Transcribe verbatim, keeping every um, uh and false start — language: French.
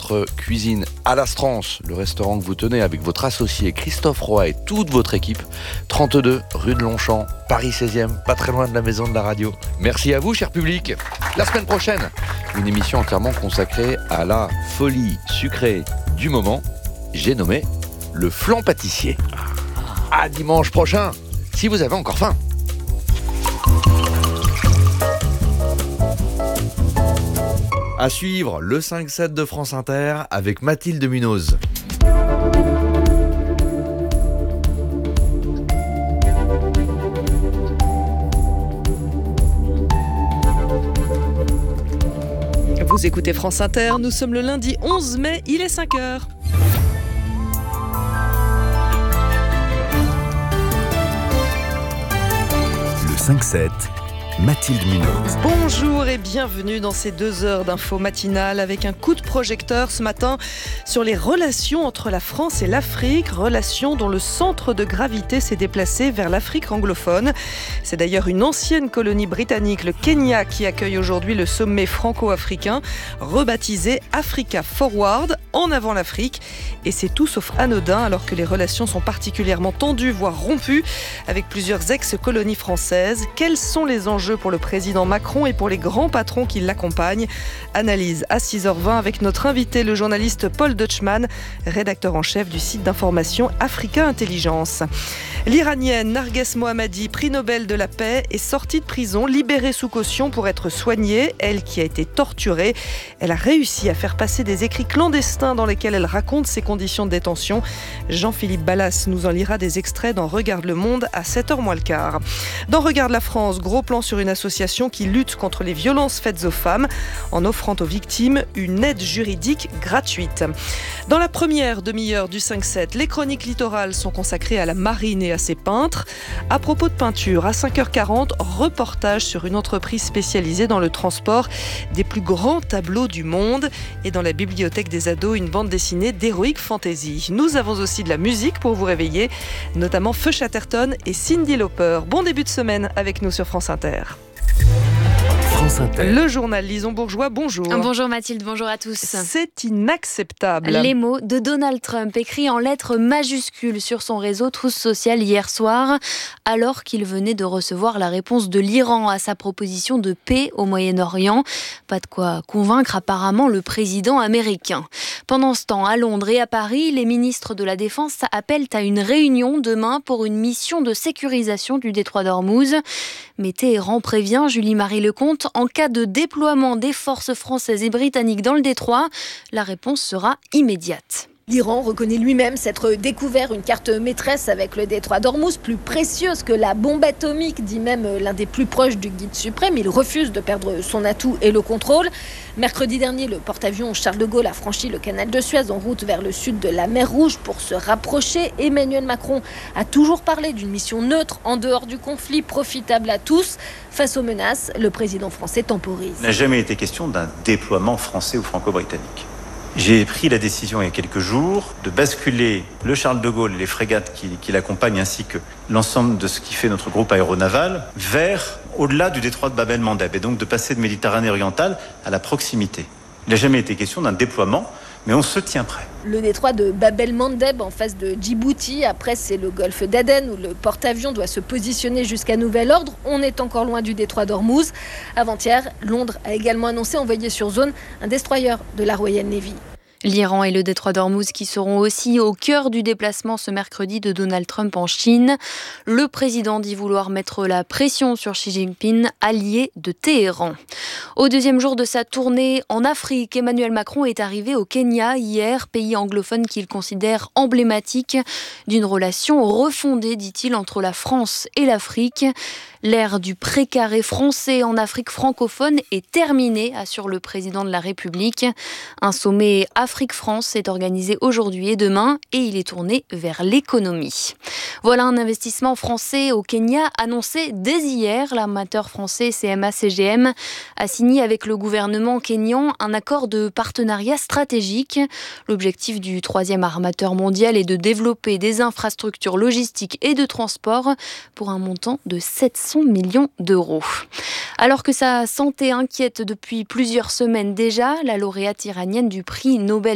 votre cuisine à l'Astrance, le restaurant que vous tenez avec votre associé Christophe Roy et toute votre équipe, trente-deux rue de Longchamp, Paris seizième, pas très loin de la maison de la radio. Merci à vous, cher public. La semaine prochaine, une émission entièrement consacrée à la folie sucrée du moment. J'ai nommé le flan pâtissier. À dimanche prochain, si vous avez encore faim. À suivre, le cinq sept de France Inter avec Mathilde Munoz. Vous écoutez France Inter, nous sommes le lundi onze mai, il est cinq heures. Le cinq sept, Mathilde Munoz. Bonjour et bienvenue dans ces deux heures d'infos matinales avec un coup de projecteur ce matin sur les relations entre la France et l'Afrique, relations dont le centre de gravité s'est déplacé vers l'Afrique anglophone. C'est d'ailleurs une ancienne colonie britannique, le Kenya, qui accueille aujourd'hui le sommet franco-africain, rebaptisé Africa Forward, en avant l'Afrique. Et c'est tout sauf anodin alors que les relations sont particulièrement tendues, voire rompues, avec plusieurs ex-colonies françaises. Quels sont les enjeux pour le président Macron et pour les grands patrons qui l'accompagnent? Analyse à six heures vingt avec notre invité, le journaliste Paul Deutschmann, rédacteur en chef du site d'information Africa Intelligence. L'Iranienne Narges Mohammadi, prix Nobel de la paix, est sortie de prison, libérée sous caution pour être soignée. Elle qui a été torturée, elle a réussi à faire passer des écrits clandestins dans lesquels elle raconte ses conditions de détention. Jean-Philippe Ballas nous en lira des extraits dans Regarde le Monde à sept heures moins le quart. Dans Regarde la France, gros plan sur une association qui lutte contre les violences faites aux femmes en offrant aux victimes une aide juridique gratuite. Dans la première demi-heure du cinq sept, les chroniques littorales sont consacrées à la marine et à ses peintres. À propos de peinture, à cinq heures quarante, reportage sur une entreprise spécialisée dans le transport des plus grands tableaux du monde. Et dans la bibliothèque des ados, une bande dessinée d'Heroic Fantasy. Nous avons aussi de la musique pour vous réveiller, notamment Feu Chatterton et Cyndi Lauper. Bon début de semaine avec nous sur France Inter. France Inter. Le journal Lison Bourgeois, bonjour. Bonjour Mathilde, bonjour à tous. C'est inacceptable. Les mots de Donald Trump écrits en lettres majuscules sur son réseau Truth Social hier soir, alors qu'il venait de recevoir la réponse de l'Iran à sa proposition de paix au Moyen-Orient. Pas de quoi convaincre apparemment le président américain. Pendant ce temps, à Londres et à Paris, les ministres de la Défense appellent à une réunion demain pour une mission de sécurisation du détroit d'Ormuz. Mais Téhéran prévient Julie-Marie Lecomte, en cas de déploiement des forces françaises et britanniques dans le détroit, la réponse sera immédiate. L'Iran reconnaît lui-même s'être découvert une carte maîtresse avec le détroit d'Ormuz, plus précieuse que la bombe atomique, dit même l'un des plus proches du guide suprême. Il refuse de perdre son atout et le contrôle. Mercredi dernier, le porte-avions Charles de Gaulle a franchi le canal de Suez en route vers le sud de la mer Rouge pour se rapprocher. Emmanuel Macron a toujours parlé d'une mission neutre en dehors du conflit, profitable à tous. Face aux menaces, le président français temporise. Il n'a jamais été question d'un déploiement français ou franco-britannique. J'ai pris la décision il y a quelques jours de basculer le Charles de Gaulle et les frégates qui, qui l'accompagnent ainsi que l'ensemble de ce qui fait notre groupe aéronaval vers au-delà du détroit de Bab el-Mandeb et donc de passer de Méditerranée orientale à la proximité. Il n'a jamais été question d'un déploiement, mais on se tient prêt. Le détroit de Bab el-Mandeb en face de Djibouti, après c'est le golfe d'Aden où le porte-avions doit se positionner jusqu'à nouvel ordre. On est encore loin du détroit d'Ormuz. Avant-hier, Londres a également annoncé envoyer sur zone un destroyer de la Royal Navy. L'Iran et le détroit d'Ormuz qui seront aussi au cœur du déplacement ce mercredi de Donald Trump en Chine. Le président dit vouloir mettre la pression sur Xi Jinping, allié de Téhéran. Au deuxième jour de sa tournée en Afrique, Emmanuel Macron est arrivé au Kenya hier, pays anglophone qu'il considère emblématique d'une relation refondée, dit-il, entre la France et l'Afrique. L'ère du précaré français en Afrique francophone est terminée, assure le président de la République. Un sommet Afrique-France est organisé aujourd'hui et demain et il est tourné vers l'économie. Voilà un investissement français au Kenya annoncé dès hier. L'armateur français C M A C G M a signé avec le gouvernement kényan un accord de partenariat stratégique. L'objectif du troisième armateur mondial est de développer des infrastructures logistiques et de transport pour un montant de sept cents millions d'euros. Alors que sa santé inquiète depuis plusieurs semaines déjà, la lauréate iranienne du prix Nobel